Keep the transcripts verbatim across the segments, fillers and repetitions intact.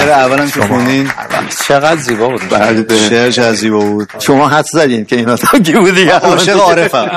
شعر اولم که خوندین چقدر زیبا بود. بله شعر چقدر زیبا بود. شما حد زدین که اینا تا کی بود دیگه. عاشق عارفم.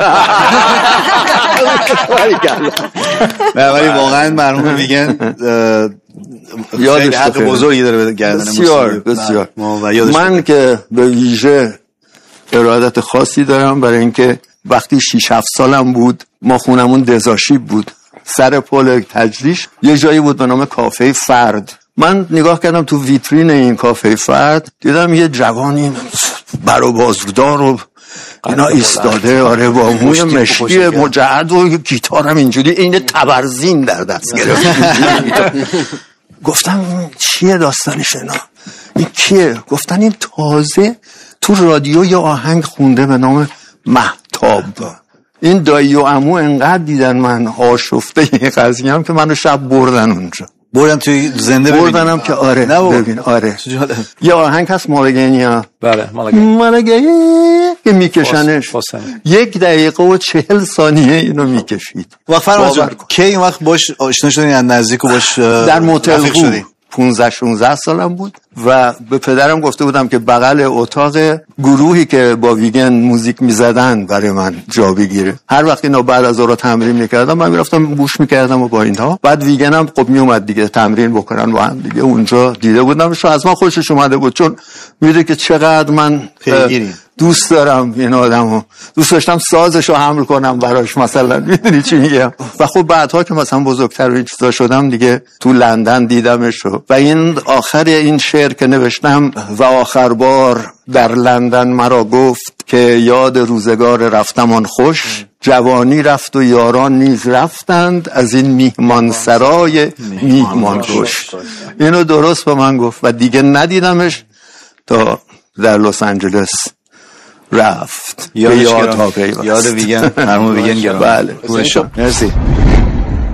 نه ولی واقعا مرحوم ویگن یادش حق بزرگی داره به گردن بسیار بسیار. من که به ویژه ارادت خاصی دارم برای اینکه وقتی شش هفت سالم بود ما خونمون دزاشیب بود سر پل تجریش یه جایی بود به نام کافه فرد. من نگاه کردم تو ویترین این کافه فرد دیدم یه جوانی بر و بازدار و اینا ایستاده آره با موی مشکی مجعد و گیتارم اینجوری این تبرزین در دست گرفت. گفتم چیه داستانش اینا؟ این کیه؟ گفتن این تازه تو رادیو یه آهنگ خونده به نام مهتاب. این دایی و عمو انقدر دیدن من آشفته این قضیه هم که منو شب بردن اونجا. بردن توی زنده ببینیم بردنم که آره ببین آره یه آهنگ هست مالگینیا. بله مالگینیا مالگینیا که میکشنش یک دقیقه و چهل ثانیه اینو میکشید. وقت فرمایید کی این وقت باش آشنا شدین از نزدیک و باش در موتل پانزده شانزده سالم بود و به پدرم گفته بودم که بغل اتاق گروهی که با ویگن موزیک میزدن برای من جا بگیره. هر وقت اینا بعد از اون تمرین میکردم من میرفتم گوش میکردم و با اینها. بعد ویگن هم خب میومد دیگه تمرین بکنن با هم دیگه. اونجا دیده بودم شو از من خوشش اومده بود چون میدونه که چقدر من دوست دارم این آدمو. دوست داشتم سازشو حمل کنم براش مثلا میدونی چی میگم. و خب بعدها که مثلا بزرگتر و این چیزا شدم دیگه تو لندن دیدمش و این آخر این شعر که نوشتم و آخر بار در لندن مرا گفت که یاد روزگار رفتمان خوش جوانی رفت و یاران نیز رفتند از این میهمان سرای میهمان خوش. اینو درست به من گفت و دیگه ندیدمش تا در لس آنجلس رفت. یاد ها پیوست. یاد ویگن مرحوم ویگن گرامی. بله مرسی.